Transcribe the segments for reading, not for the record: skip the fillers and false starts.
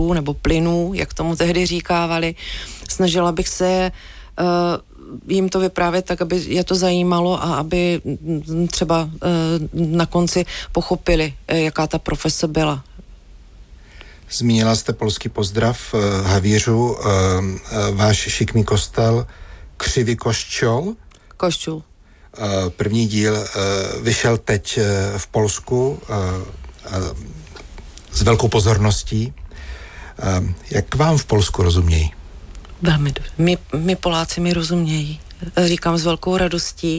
plynovodů nebo plynů, jak tomu tehdy říkávali. Snažila bych se jim to vyprávět tak, aby je to zajímalo a aby třeba na konci pochopili, jaká ta profese byla. Zmínila jste polský pozdrav Havířu, váš šikmý kostel Křivý košťol. Košťul. První díl vyšel teď v Polsku s velkou pozorností. Jak vám v Polsku rozumějí? Velmi dobře. My Poláci mi rozumějí. Říkám s velkou radostí,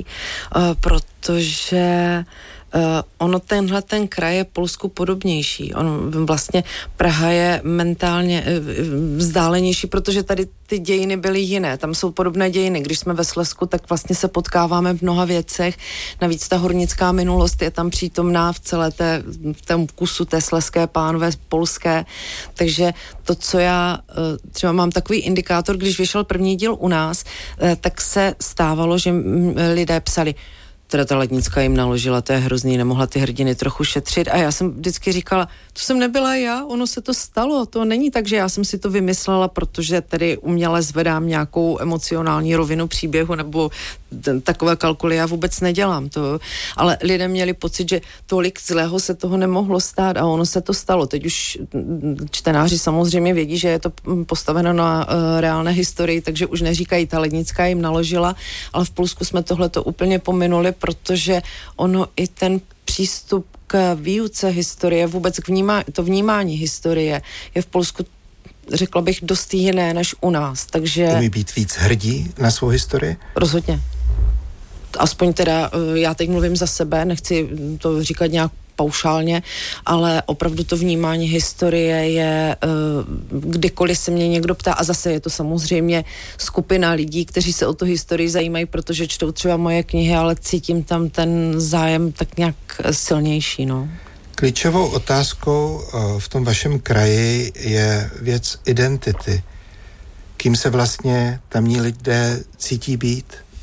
protože ono ten kraj je Polsku podobnější. Vlastně Praha je mentálně vzdálenější, protože tady ty dějiny byly jiné. Tam jsou podobné dějiny. Když jsme ve Slezsku, tak vlastně se potkáváme v mnoha věcech. Navíc ta hornická minulost je tam přítomná v celé v tom kusu té slezské pánve polské. Takže to, co já třeba mám takový indikátor, když vyšel první díl u nás, tak se stávalo, že lidé psali: teda ta Lednická jim naložila, to je hrozný, nemohla ty hrdiny trochu šetřit. A já jsem vždycky říkala, to jsem nebyla já, ono se to stalo, to není tak, že já jsem si to vymyslela, protože tady uměle zvedám nějakou emocionální rovinu příběhu, nebo takové kalkuly já vůbec nedělám. Ale lidé měli pocit, že tolik zlého se toho nemohlo stát a ono se to stalo. Teď už čtenáři samozřejmě vědí, že je to postaveno na reálné historii, takže už neříkají, ta Lednická jim naložila, ale v Polsku jsme tohleto úplně pominuli, protože ono i ten přístup k výuce historie, vůbec to vnímání historie je v Polsku, řekla bych, dost jiné než u nás. Takže umí být víc hrdí na svou historii? Rozhodně. Aspoň teda, já teď mluvím za sebe, nechci to říkat nějak paušálně, ale opravdu to vnímání historie je, kdykoliv se mě někdo ptá, a zase je to samozřejmě skupina lidí, kteří se o tu historii zajímají, protože čtou třeba moje knihy, ale cítím tam ten zájem tak nějak silnější, no. Klíčovou otázkou v tom vašem kraji je věc identity. Kým se vlastně tamní lidé cítí být?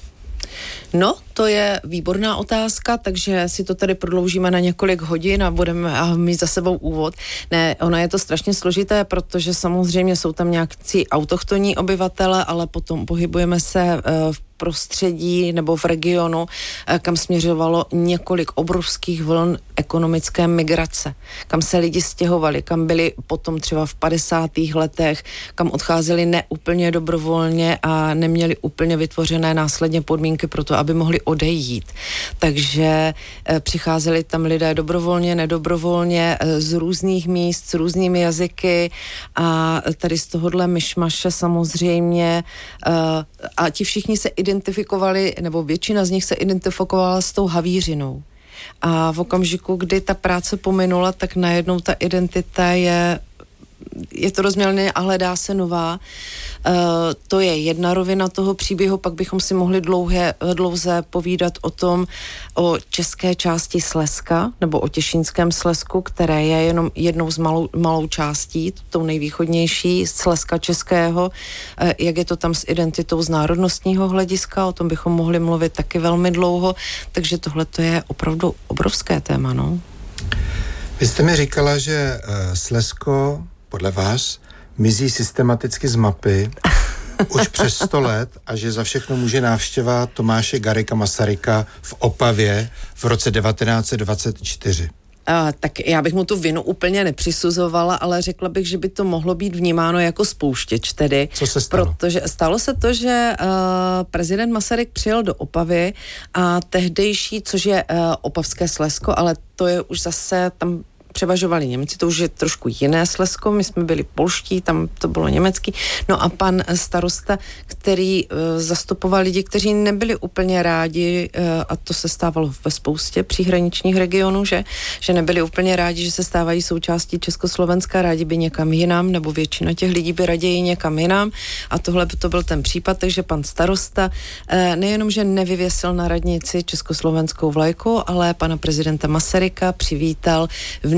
No, to je výborná otázka, takže si to tady prodloužíme na několik hodin a budeme mít za sebou úvod. Ne, ono je to strašně složité, protože samozřejmě jsou tam nějakí autochtonní obyvatele, ale potom pohybujeme se v prostředí nebo v regionu, kam směřovalo několik obrovských vln ekonomické migrace, kam se lidi stěhovali, kam byli potom třeba v 50. letech, kam odcházeli neúplně dobrovolně a neměli úplně vytvořené následně podmínky pro to, aby mohli odejít. Takže přicházeli tam lidé dobrovolně, nedobrovolně, z různých míst, s různými jazyky a tady z tohohle myšmaše samozřejmě a ti všichni se identifikovali, nebo většina z nich se identifikovala s tou Havířinou. A v okamžiku, kdy ta práce pominula, tak najednou ta identita je to rozmělné a hledá se nová. To je jedna rovina toho příběhu, pak bychom si mohli dlouze povídat o české části Slezska, nebo o Těšínském Slezsku, které je jenom jednou z malou částí, tou nejvýchodnější Slezska českého, jak je to tam s identitou z národnostního hlediska, o tom bychom mohli mluvit taky velmi dlouho, takže tohle to je opravdu obrovské téma, no. Vy jste mi říkala, že Slezsko podle vás mizí systematicky z mapy už přes 100 let a že za všechno může návštěva Tomáše Garrigua Masaryka v Opavě v roce 1924. Tak já bych mu tu vinu úplně nepřisuzovala, ale řekla bych, že by to mohlo být vnímáno jako spouštěč tedy. Co se stalo? Protože stalo se to, že prezident Masaryk přijel do Opavy a tehdejší, což je Opavské Slezsko, ale to je už zase tam převažovali Němci, to už je trošku jiné Slezsko, my jsme byli polští, tam to bylo německý. No a pan starosta, který zastupoval lidi, kteří nebyli úplně rádi, a to se stávalo ve spoustě příhraničních regionů, že nebyli úplně rádi, že se stávají součástí Československa, rádi by někam jinam, nebo většina těch lidí by raději někam jinam a tohle to byl ten případ, takže pan starosta nejenom, že nevyvěsil na radnici československou vlajku, ale pana prezidenta Masaryka přivítal v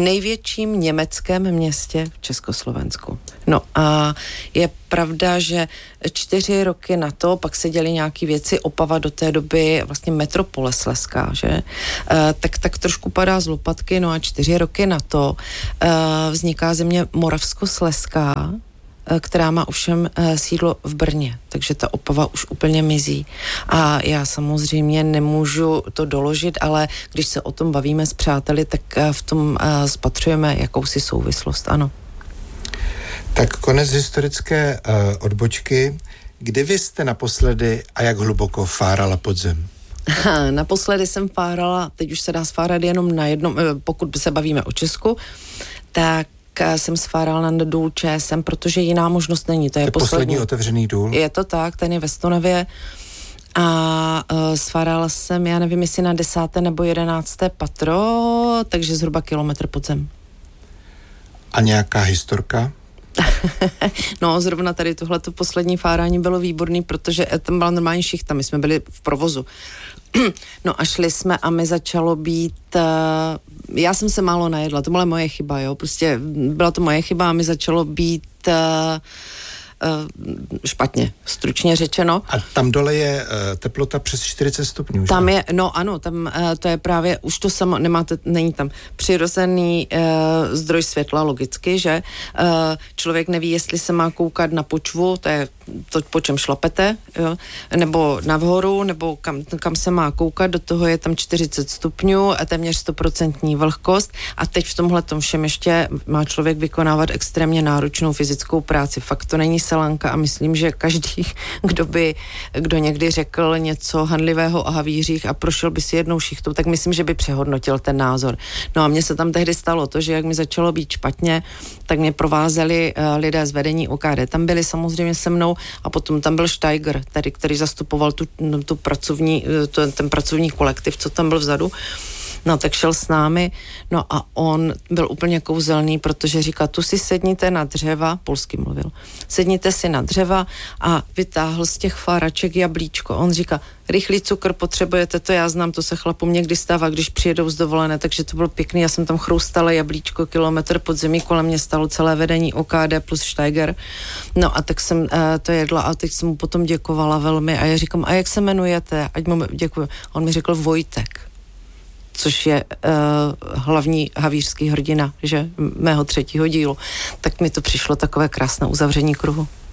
největším německém městě v Československu. No a je pravda, že 4 roky na to, pak se děly nějaký věci, Opava do té doby vlastně metropole slezská, že? Tak trošku padá z lopatky, no a 4 roky na to vzniká země Moravskoslezská, která má ovšem sídlo v Brně, takže ta Opava už úplně mizí. A já samozřejmě nemůžu to doložit, ale když se o tom bavíme s přáteli, tak v tom spatřujeme jakousi souvislost, ano. Tak konec historické odbočky. Kdy vy jste naposledy a jak hluboko fárala pod zem? Naposledy jsem fárala, teď už se dá sfárat jenom na jednom, pokud se bavíme o Česku, tak jsem sfárala na důl ČSM, protože jiná možnost není. To je poslední otevřený důl? Je to tak, ten je ve Stonavě. A sfárala jsem, já nevím, jestli na 10. nebo 11. patro, takže zhruba kilometr pod zem. A nějaká historka? No, zrovna tady tohleto poslední fárání bylo výborný, protože tam byla normální šichta, my jsme byli v provozu. No a šli jsme a mi začalo být, já jsem se málo najedla, to byla moje chyba, jo, prostě byla to moje chyba a mi začalo být špatně, stručně řečeno. A tam dole je teplota přes 40 stupňů, tam že? je, no ano, tam to je právě, už to samo, není tam přirozený zdroj světla, logicky, že člověk neví, jestli se má koukat na počvu, to je to, po čem šlapete, jo, nebo nahoru, nebo kam se má koukat, do toho je tam 40 stupňů a téměř 100% vlhkost a teď v tomhletom všem ještě má člověk vykonávat extrémně náročnou fyzickou práci. Fakt to není selanka a myslím, že každý, kdo někdy řekl něco hanlivého o havířích a prošel by si jednou šichtou, tak myslím, že by přehodnotil ten názor. No a mně se tam tehdy stalo to, že jak mi začalo být špatně, tak mě provázeli lidé z vedení OKD. Tam byli samozřejmě se mnou a potom tam byl Steiger, který zastupoval ten pracovní kolektiv, co tam byl vzadu. No, tak šel s námi, no a on byl úplně kouzelný, protože říká, tu si sedněte na dřeva, polsky mluvil, sedněte si na dřeva a vytáhl z těch fáraček jablíčko. On říká, rychlý cukr potřebujete, to já znám, to se chlapům někdy stává, když přijedou z dovolené, takže to bylo pěkný, já jsem tam chroustala jablíčko, kilometr pod zemí, kolem mě stalo celé vedení OKD plus Steiger. No a tak jsem to jedla a teď jsem mu potom děkovala velmi a já říkám, a jak se jmenujete? Ať mu děkuju. On mi řekl Vojtek, což je hlavní havířský hrdina, že mého 3. dílu. Tak mi to přišlo takové krásné uzavření kruhu.